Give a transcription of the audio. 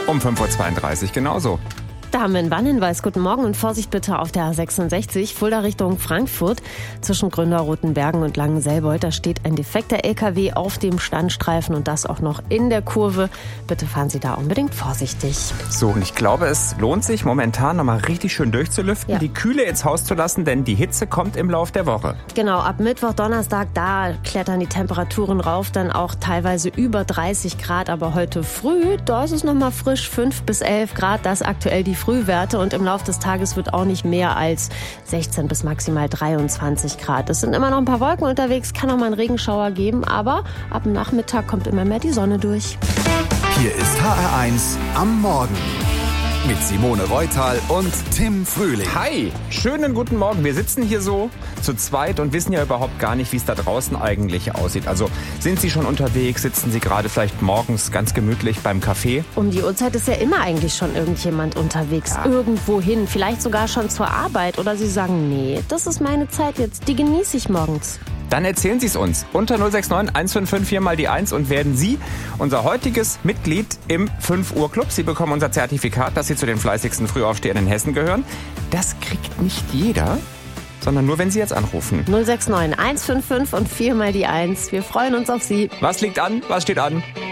Um 5.32 Uhr genauso. Da haben wir einen Warnhinweis. Guten Morgen und Vorsicht bitte auf der A66, Fulda Richtung Frankfurt. Zwischen Grünau, Rotenbergen und Langenselbold, da steht ein defekter LKW auf dem Standstreifen und das auch noch in der Kurve. Bitte fahren Sie da unbedingt vorsichtig. So, und ich glaube, es lohnt sich momentan nochmal richtig schön durchzulüften, die Kühle ins Haus zu lassen, denn die Hitze kommt im Lauf der Woche. Genau, ab Mittwoch, Donnerstag, da klettern die Temperaturen rauf, dann auch teilweise über 30 Grad. Aber heute früh, da ist es nochmal frisch, 5 bis 11 Grad, das aktuell die Frühwerte, und im Laufe des Tages wird auch nicht mehr als 16 bis maximal 23 Grad. Es sind immer noch ein paar Wolken unterwegs, kann auch mal einen Regenschauer geben, aber ab dem Nachmittag kommt immer mehr die Sonne durch. Hier ist HR1 am Morgen mit Simone Reutal und Tim Frühling. Hi, schönen guten Morgen. Wir sitzen hier so zu zweit und wissen ja überhaupt gar nicht, wie es da draußen eigentlich aussieht. Also sind Sie schon unterwegs? Sitzen Sie gerade vielleicht morgens ganz gemütlich beim Kaffee? Um die Uhrzeit ist ja immer eigentlich schon irgendjemand unterwegs. Ja. Irgendwohin, vielleicht sogar schon zur Arbeit. Oder Sie sagen, nee, das ist meine Zeit jetzt, die genieße ich morgens. Dann erzählen Sie es uns unter 069 155 4 mal die 1 und werden Sie unser heutiges Mitglied im 5 Uhr Club. Sie bekommen unser Zertifikat, dass Sie zu den fleißigsten Frühaufstehern in Hessen gehören. Das kriegt nicht jeder, sondern nur, wenn Sie jetzt anrufen. 069 155 und 4 mal die 1. Wir freuen uns auf Sie. Was liegt an? Was steht an?